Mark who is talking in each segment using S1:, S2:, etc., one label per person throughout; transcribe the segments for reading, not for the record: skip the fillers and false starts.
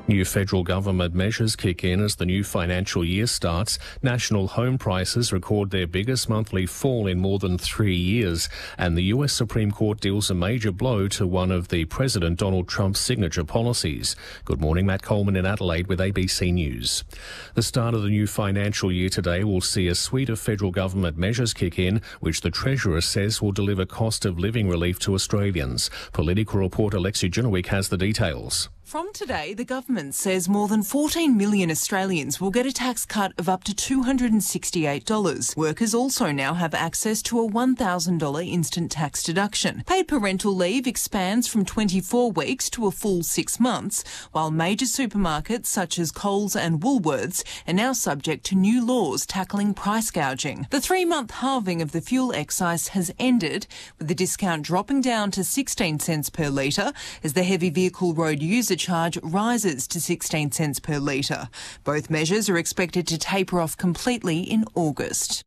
S1: New federal government measures kick in as the new financial year starts. National home prices record their biggest monthly fall in more than 3 years, and the US Supreme Court deals a major blow to one of the President Donald Trump's signature policies. Good morning, Matt Coleman in Adelaide with ABC News. The start of the new financial year today will see a suite of federal government measures kick in, which the Treasurer says will deliver cost of living relief to Australians. Political reporter Lexi Junowick has the details.
S2: From today, the government says more than 14 million Australians will get a tax cut of up to $268. Workers also now have access to a $1,000 instant tax deduction. Paid parental leave expands from 24 weeks to a full 6 months, while major supermarkets such as Coles and Woolworths are now subject to new laws tackling price gouging. The 3-month halving of the fuel excise has ended, with the discount dropping down to 16 cents per litre as the heavy vehicle road user charge rises to 16 cents per litre. Both measures are expected to taper off completely in August.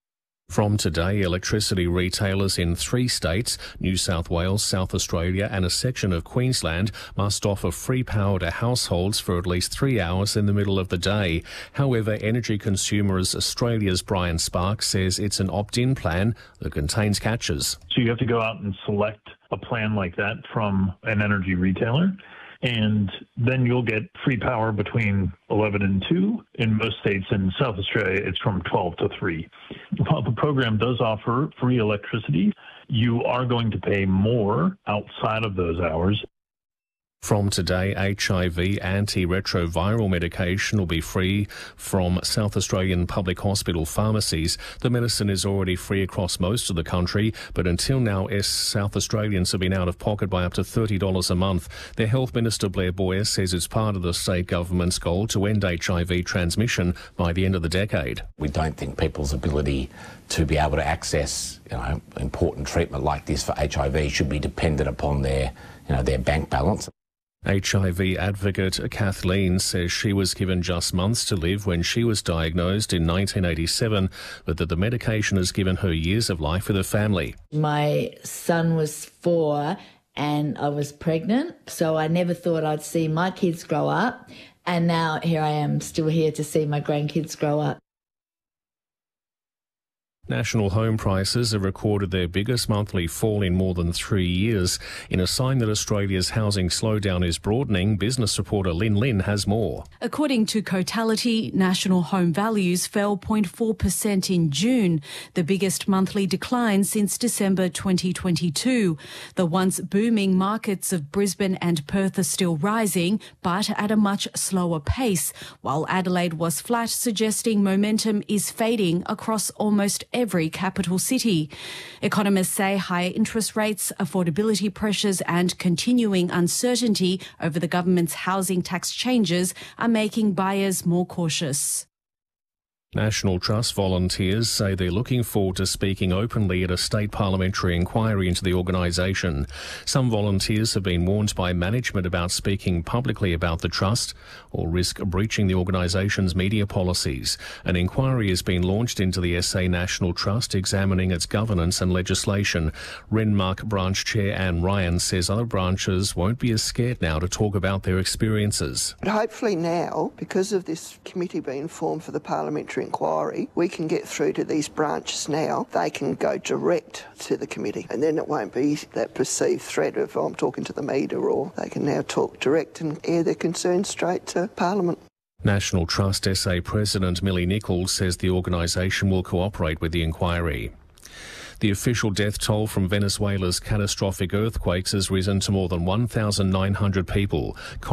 S1: From today, electricity retailers in 3 states, New South Wales, South Australia and a section of Queensland, must offer free power to households for at least 3 hours in the middle of the day. However, Energy Consumers Australia's Brian Sparks says it's an opt-in plan that contains catches.
S3: So you have to go out and select a plan like that from an energy retailer, and then you'll get free power between 11 and 2. In most states in South Australia, it's from 12 to 3. While the program does offer free electricity, you are going to pay more outside of those hours.
S1: From today, HIV antiretroviral medication will be free from South Australian public hospital pharmacies. The medicine is already free across most of the country, but until now, South Australians have been out of pocket by up to $30 a month. Their Health Minister Blair Boyer says it's part of the state government's goal to end HIV transmission by the end of the decade.
S4: We don't think people's ability to be able to access, important treatment like this for HIV should be dependent upon their bank balance.
S1: HIV advocate Kathleen says she was given just months to live when she was diagnosed in 1987, but that the medication has given her years of life with her family.
S5: My son was 4 and I was pregnant, so I never thought I'd see my kids grow up, and now here I am still here to see my grandkids grow up.
S1: National home prices have recorded their biggest monthly fall in more than 3 years. In a sign that Australia's housing slowdown is broadening, business reporter Lynn Lynn has more.
S6: According to Cotality, national home values fell 0.4% in June, the biggest monthly decline since December 2022. The once booming markets of Brisbane and Perth are still rising, but at a much slower pace, while Adelaide was flat, suggesting momentum is fading across almost every capital city. Economists say higher interest rates, affordability pressures and continuing uncertainty over the government's housing tax changes are making buyers more cautious.
S1: National Trust volunteers say they're looking forward to speaking openly at a state parliamentary inquiry into the organisation. Some volunteers have been warned by management about speaking publicly about the Trust or risk breaching the organisation's media policies. An inquiry has been launched into the SA National Trust, examining its governance and legislation. Renmark Branch Chair Anne Ryan says other branches won't be as scared now to talk about their experiences.
S7: But hopefully now, because of this committee being formed for the parliamentary inquiry, we can get through to these branches now. They can go direct to the committee, and then it won't be that perceived threat of I'm talking to the media, or they can now talk direct and air their concerns straight to Parliament.
S1: National Trust SA President Millie Nichols says the organisation will cooperate with the inquiry. The official death toll from Venezuela's catastrophic earthquakes has risen to more than 1,900 people.